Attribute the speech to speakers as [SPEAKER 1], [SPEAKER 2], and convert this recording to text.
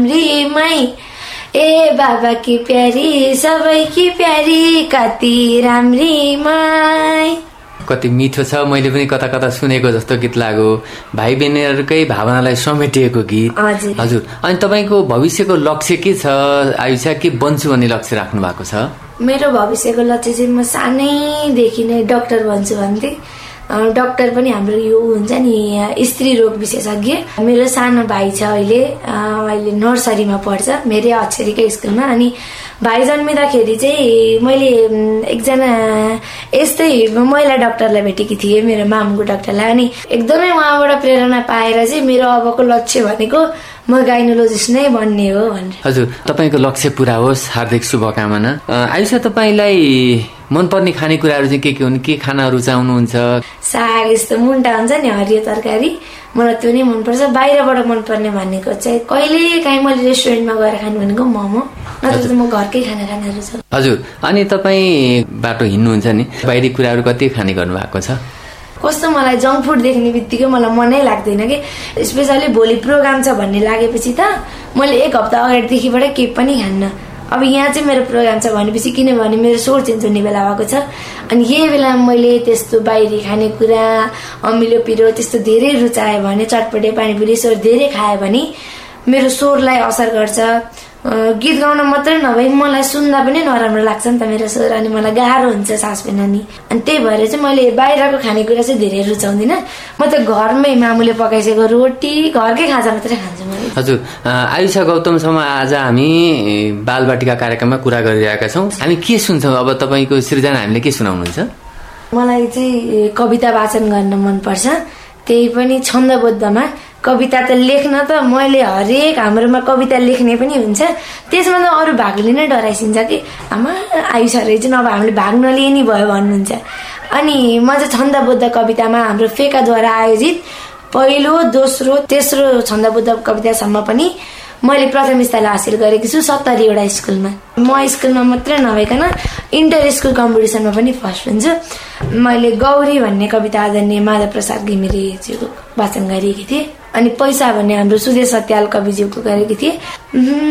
[SPEAKER 1] रिमै ए बाबा की प्यारी सबैकी प्यारी कति राम्री माई।
[SPEAKER 2] कति मिठो छ। मैले पनि कता कता सुनेको जस्तो गीत लाग्यो। भाइ बहिनीहरूकै भावनालाई समेटिएको गीत। हजुर। अनि तपाईँको भविष्यको लक्ष्य के छ? आयुषा के बन्छु भन्ने लक्ष्य राख्नु भएको छ?
[SPEAKER 1] मेरो भविष्यको लक्ष्य चाहिँ म सानैदेखि नै डाक्टर बन्छु भन्थे। डाक्टर पनि हाम्रो यो हुन्छ नि स्त्री रोग विशेषज्ञ। मेरो सानो भाइ छ, अहिले नर्सरीमा पढ्छ मेरै अक्षरीकै स्कुलमा। अनि भाइ जन्मिँदाखेरि चाहिँ मैले एकजना यस्तै महिला डाक्टरलाई भेटेकी थिएँ, मेरो मामुको डाक्टरलाई। अनि एकदमै उहाँबाट प्रेरणा पाएर चाहिँ मेरो अबको लक्ष्य भनेको म गाइनोलोजिस्ट नै बन्ने हो भनेर।
[SPEAKER 2] हजुर, तपाईँको लक्ष्य पूरा होस्, हार्दिक शुभकामना। आयुषा, तपाईँलाई मनपर्ने खानेकुराहरू चाहिँ के हुन्? के खाना रुचाउनुहुन्छ?
[SPEAKER 1] साग, यस्तो मुन्टा हुन्छ नि हरियो तरकारी, मलाई त्यो नै मनपर्छ। बाहिरबाट मनपर्ने भनेको चाहिँ कहिले काहीँ मैले रेस्टुरेन्टमा गएर खानु भनेको मोमो, नत्र त म घरकै खाना खान रुचाउँछु।
[SPEAKER 2] हजुर, अनि तपाईँ बाटो हिँड्नुहुन्छ नि, बाहिरी कुराहरू कति खाने गर्नु भएको छ?
[SPEAKER 1] कस्तो मलाई जङ्क फुड देख्ने बित्तिकै मलाई मनै लाग्दैन कि, स्पेसली भोलि प्रोग्राम छ भन्ने लागेपछि त मैले 1 हप्ता अगाडिदेखिबाट केही पनि खान्न। अब यहाँ चाहिँ मेरो प्रोग्राम छ भनेपछि, किनभने मेरो स्वर चेन्ज हुने बेला भएको छ। अनि यही बेलामा मैले त्यस्तो बाहिरी खानेकुरा अमिलो पिरो त्यस्तो धेरै रुचाएँ भने, चटपटे पानीपुरी स्वर धेरै खाएँ भने मेरो स्वरलाई असर गर्छ। गीत गाउन मात्रै नभई मलाई सुन्दा पनि नराम्रो लाग्छ नि त मेरो स्वर, अनि मलाई गाह्रो हुन्छ सास फेर्न नि। अनि त्यही भएर चाहिँ मैले बाहिरको खानेकुरा चाहिँ धेरै रुचाउँदिनँ। म त घरमै मामुले पकाइसकेको रोटी, घरकै खाजा मात्रै खान्छु मैले।
[SPEAKER 2] हजुर, आयुषा गौतमसँग आज हामी बालबाटिका कार्यक्रममा कुरा गरिरहेका छौँ। हामी के सुन्छौँ अब? तपाईँको सृजना हामीले के सुनाउनुहुन्छ?
[SPEAKER 1] मलाई चाहिँ कविता वाचन गर्न मनपर्छ, त्यही पनि छन्दबद्धमा। कविता त लेख्न त मैले हरेक हाम्रोमा कविता लेख्ने पनि हुन्छ, त्यसमा त अरू भाग लिन डराइसिन्छ कि आमा आयुषा रहेछ, अब हामीले भाग नलिए नि भयो भन्नुहुन्छ। अनि म चाहिँ छन्दबद्ध कवितामा हाम्रो फेकाद्वारा आयोजित पहिलो, दोस्रो, तेस्रो छन्दबद्ध कवितासम्म पनि मैले प्रथम स्थान हासिल गरेकी छु 70वटा स्कुलमा। म स्कुलमा मात्रै नभइकन इन्टर स्कुल कम्पिटिसनमा पनि फर्स्ट हुन्छु। मैले गौरी भन्ने कविता आदरणीय माधव प्रसाद घिमिरेज्यूको वाचन गरेकी थिएँ। अनि पैसा भन्ने हाम्रो सुदेश सत्याल कविज्यूको गरेकी थिएँ।